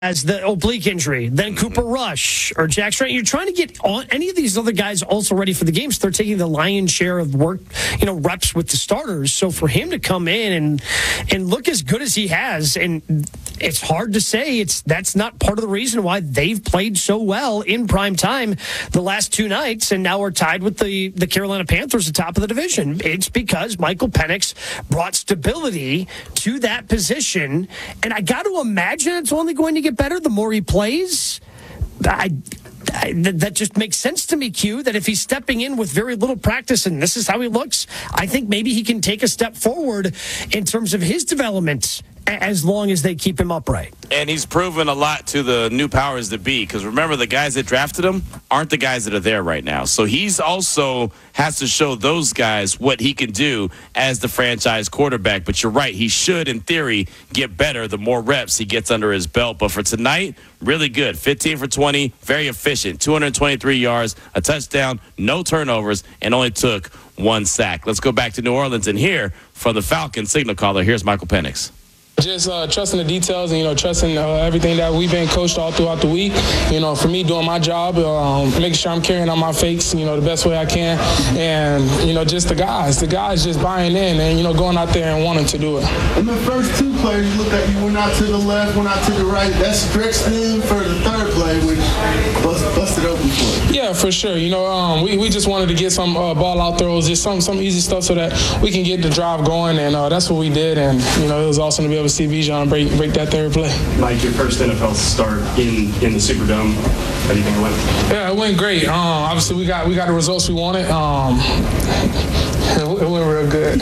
as the oblique injury, then Cooper Rush or Jack Strand. You're trying to get any of these other guys also ready for the games. They're taking the lion's share of work, reps with the starters. So for him to come in and look as good as he has, and it's hard to say that's not part of the reason why they've played so well in prime time the last two nights, and now we're tied with the Carolina Panthers at the top of the division. It's because Michael Penix brought stability to that position, and I got to imagine it's only going to get better the more he plays. That just makes sense to me, Q, that if he's stepping in with very little practice and this is how he looks, I think maybe he can take a step forward in terms of his development as long as they keep him upright. And he's proven a lot to the new powers that be, because remember, the guys that drafted him aren't the guys that are there right now. So he's also has to show those guys what he can do as the franchise quarterback. But you're right, he should, in theory, get better the more reps he gets under his belt. But for tonight, really good. 15 for 20, very efficient. 223 yards, a touchdown, no turnovers, and only took one sack. Let's go back to New Orleans and hear from the Falcons signal caller. Here's Michael Penix. Just trusting the details and, trusting everything that we've been coached all throughout the week. For me, doing my job, making sure I'm carrying on my fakes, the best way I can. And, just the guys just buying in and, going out there and wanting to do it. In the first two plays, you looked like you went out to the left, went out to the right. That stretched in for the third play, which busted open for you. Yeah, for sure. We just wanted to get some ball out throws, just some easy stuff so that we can get the drive going. And that's what we did. And, it was awesome to be able to see Bijan break that third play. Mike, your first NFL start in the Superdome. How do you think it went? Yeah, it went great. Obviously, we got the results we wanted. It went real good.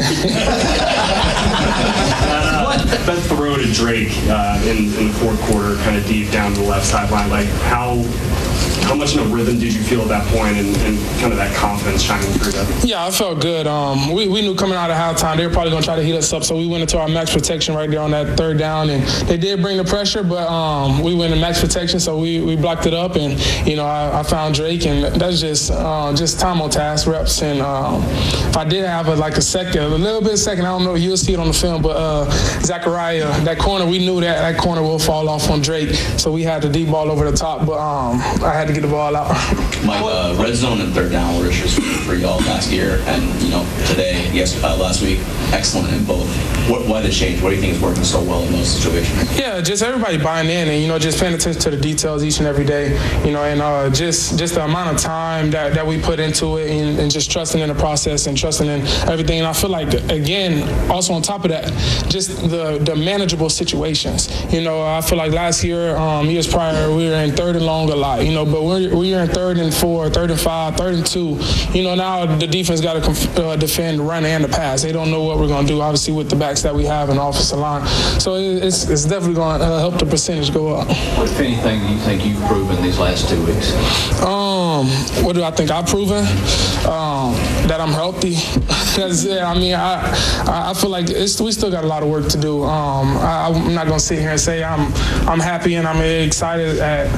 That throw to Drake in the fourth quarter, kind of deep down the left sideline, like how much in a rhythm did you feel at that point and kind of that confidence shining through that? Yeah, I felt good. We knew coming out of halftime they were probably going to try to heat us up, so we went into our max protection right there on that third down, and they did bring the pressure, but we went in max protection, so we blocked it up, and, I found Drake, and that's just time on task, reps, and if I did have a little bit of second, I don't know if you'll see it on the film, but Zachariah, that corner, we knew that corner will fall off on Drake, so we had the deep ball over the top, but I had to get the ball out. Mike, red zone and third down were issues for y'all last year, and today, last week, excellent in both. Why the change? What do you think is working so well in those situations? Yeah, just everybody buying in and just paying attention to the details each and every day. And just the amount of time that we put into it, and just trusting in the process and trusting in everything. And I feel like, again, also on top of that, just the manageable situations. I feel like last year, years prior, we were in third and long a lot. But we're in third and 4, third and 5, third and 2. Now the defense got to defend the run and the pass. They don't know what we're going to do, obviously, with the backs that we have in the offensive line. So it's definitely going to help the percentage go up. What, if anything, do you think you've proven these last 2 weeks? What do I think I've proven? That I'm healthy. Because, I feel like we still got a lot of work to do. I'm not going to sit here and say I'm happy and I'm excited at,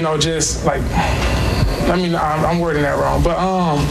I'm wording that wrong, but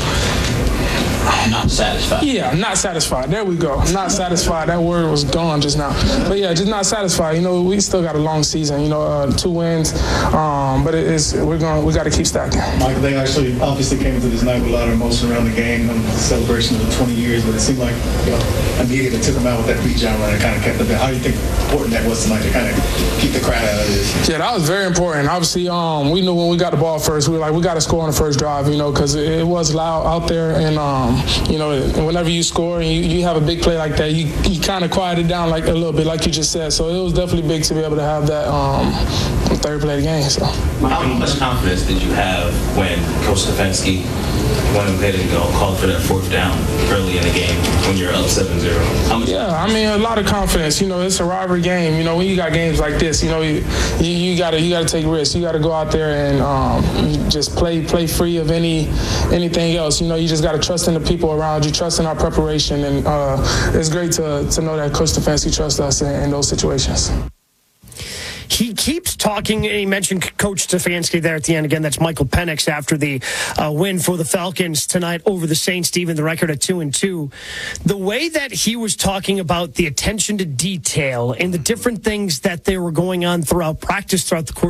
not satisfied. Yeah, not satisfied. There we go. Not satisfied. That word was gone just now. But yeah, just not satisfied. We still got a long season. 2 wins, but we got to keep stacking. Michael, they actually obviously came into this night with a lot of emotion around the game and the celebration of the 20 years, but it seemed like immediately took them out with that Bijan run and kind of kept them there. How do you think important that was tonight to kind of keep the crowd out of this? Yeah, that was very important. Obviously, we knew when we got the ball first, we were like, we got to score on the first drive, because it was loud out there, and whenever you score and you have a big play like that, you kind of quiet it down like a little bit, like you just said. So it was definitely big to be able to have that third play of the game. So. How much confidence did you have when Coach Stefanski went ahead and called for that fourth down early in the game when you're up 7-0? Yeah, a lot of confidence. It's a rivalry game. When you got games like this, you gotta take risks. You gotta go out there and just play free of anything else. You just gotta trust in the people around you, trust in our preparation, and it's great to know that Coach Stefanski trusts us in those situations. he keeps talking, and he mentioned Coach Stefanski there at the end. Again, that's Michael Penix after the win for the Falcons tonight over the Saints, Steven, the record at 2-2. The way that he was talking about the attention to detail and the different things that they were going on throughout practice throughout the course